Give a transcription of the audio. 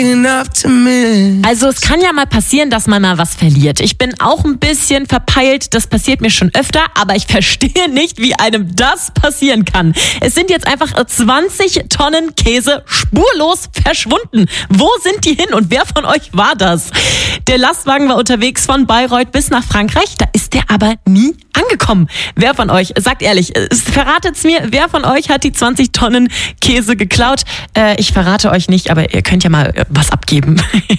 Also es kann ja mal passieren, dass man mal was verliert. Ich bin auch ein bisschen verpeilt, das passiert mir schon öfter, aber ich verstehe nicht, wie einem das passieren kann. Es sind jetzt einfach 20 Tonnen Käse spurlos verschwunden. Wo sind die hin und wer von euch war das? Der Lastwagen war unterwegs von Bayreuth bis nach Frankreich, da ist der aber nie angekommen. Wer von euch, sagt ehrlich, verratet's mir, wer von euch hat die 20 Tonnen Käse geklaut? Ich verrate euch nicht, aber ihr könnt ja mal was abgeben.